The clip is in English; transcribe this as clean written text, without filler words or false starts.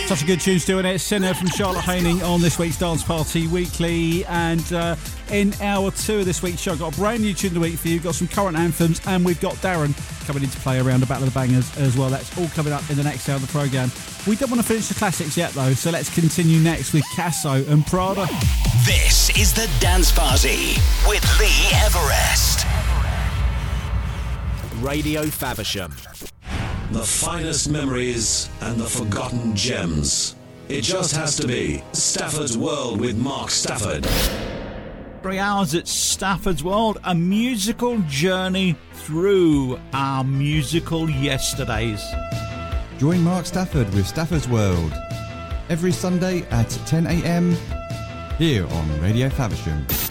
Such a good tunes doing it. Sinner from Charlotte Haining on this week's Dance Party Weekly. And in hour 2 of this week's show, I've got a brand new tune of the week for you. Got some current anthems, and we've got Darren coming in to play around the Battle of the Bangers as well. That's all coming up in the next hour of the programme. We don't want to finish the classics yet, though, so let's continue next with Casso and Prada. This is the Dance Party with Lee Everest. Radio Faversham. The finest memories and the forgotten gems. It just has to be Stafford's World with Mark Stafford. 3 hours at Stafford's World, a musical journey through our musical yesterdays. Join Mark Stafford with Stafford's World every Sunday at 10 a.m. here on Radio Faversham.